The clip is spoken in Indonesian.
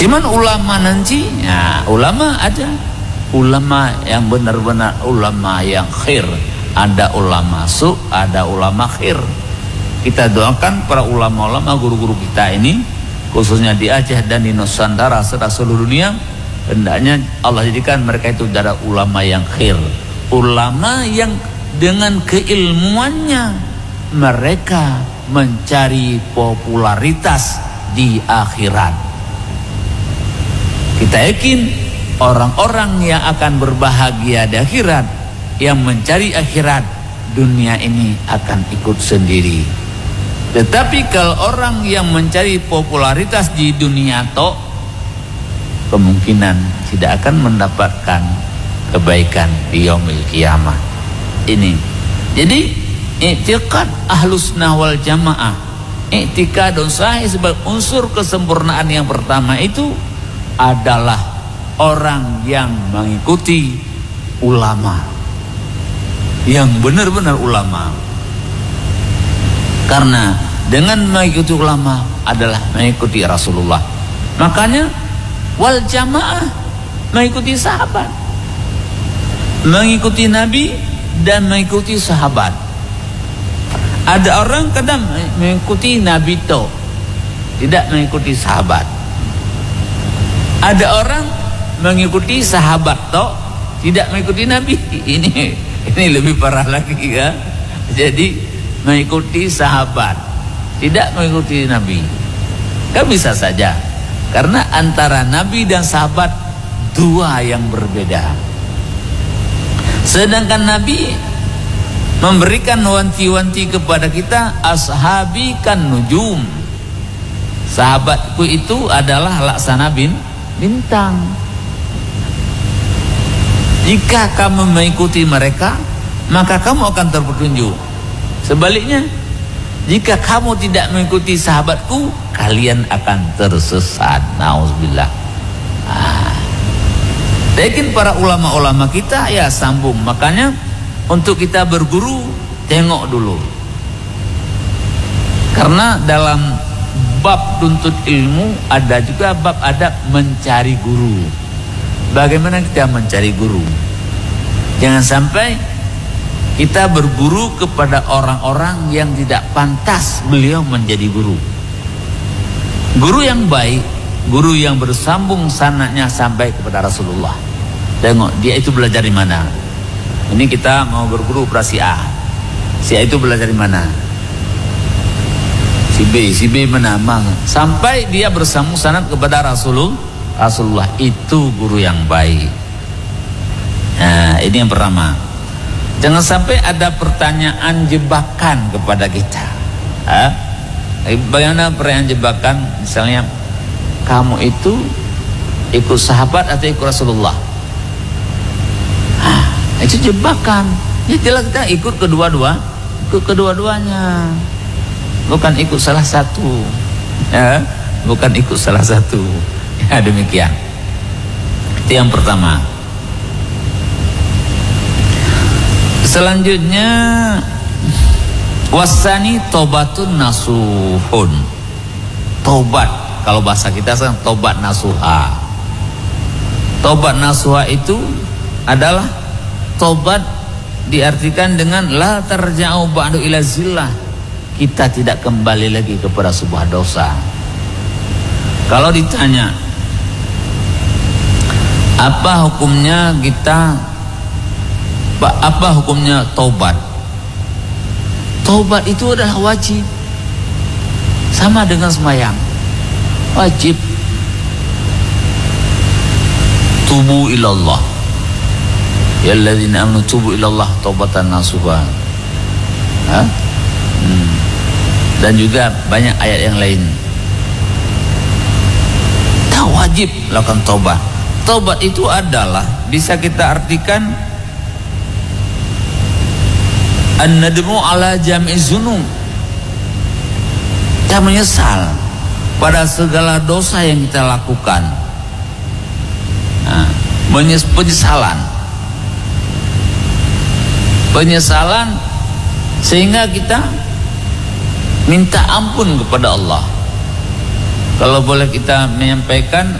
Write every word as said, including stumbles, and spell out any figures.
Cuman ulama nanti, nah, ulama ada ulama yang benar-benar ulama yang khair, ada ulama su, ada ulama khair. Kita doakan para ulama-ulama guru-guru kita ini, khususnya di Aceh dan di Nusantara serta seluruh dunia, hendaknya Allah jadikan mereka itu adalah ulama yang khair, ulama yang dengan keilmuannya mereka mencari popularitas di akhirat. Kita yakin orang-orang yang akan berbahagia di akhirat, yang mencari akhirat, dunia ini akan ikut sendiri. Tetapi kalau orang yang mencari popularitas di dunia tok, kemungkinan tidak akan mendapatkan kebaikan di yaumil qiyamah. Ini. Jadi i'tiqad ahlus sunnah wal jamaah, i'tiqadun sahih sebagai unsur kesempurnaan yang pertama itu adalah orang yang mengikuti ulama, yang benar-benar ulama. Karena dengan mengikuti ulama adalah mengikuti Rasulullah. Makanya wal jamaah mengikuti sahabat, mengikuti Nabi dan mengikuti sahabat. Ada orang kadang mengikuti Nabi to, tidak mengikuti sahabat. Ada orang mengikuti sahabat to, tidak mengikuti Nabi. Ini ini lebih parah lagi ya. Jadi mengikuti sahabat, tidak mengikuti Nabi. Kan bisa saja, karena antara Nabi dan sahabat dua yang berbeda. Sedangkan Nabi memberikan wanti-wanti kepada kita, ashabi kan nujum, sahabatku itu adalah laksana bin bintang. Jika kamu mengikuti mereka, maka kamu akan terpetunjuk. Sebaliknya, jika kamu tidak mengikuti sahabatku, kalian akan tersesat. Nauzubillah. Ah. Yakin para ulama-ulama kita ya sambung. Makanya untuk kita berguru, tengok dulu. Karena dalam bab tuntut ilmu ada juga bab adab mencari guru. Bagaimana kita mencari guru? Jangan sampai kita berguru kepada orang-orang yang tidak pantas beliau menjadi guru. Guru yang baik, guru yang bersambung sanadnya sampai kepada Rasulullah. Tengok dia itu belajar di mana. Ini kita mau berguru pada si A. Si A itu belajar di mana? Si B, si B mana? Sampai dia bersambung sanad kepada Rasulullah. Rasulullah itu guru yang baik. Nah, ini yang pertama. Jangan sampai ada pertanyaan jebakan kepada kita. Hah? Bagaimana pertanyaan jebakan? Misalnya, kamu itu ikut sahabat atau ikut Rasulullah? Hah, itu jebakan. Ya jelas kita ikut kedua-dua, ikut kedua-duanya. Bukan ikut salah satu. Ya, bukan ikut salah satu. Ya, demikian. Itu yang pertama. Selanjutnya, wasani tobatun nasuhun. Tobat, kalau bahasa kita sekarang tobat nasuha. Tobat nasuha itu adalah tobat diartikan dengan la tarja'u ba'du ila zillah. Kita tidak kembali lagi kepada sebuah dosa. Kalau ditanya apa hukumnya kita, apa hukumnya taubat? Taubat itu adalah wajib, sama dengan sembahyang, wajib. Tubu ilallah, ya alladzina amanu tubu ilallah taubatan nasuha. Hmm. Dan juga banyak ayat yang lain. Tak wajib lakukan taubat. Taubat itu adalah bisa kita artikan an-nadmu ala jami' zunub. Kita menyesal pada segala dosa yang kita lakukan. Nah, penyesalan. Penyesalan sehingga kita minta ampun kepada Allah. Kalau boleh kita menyampaikan,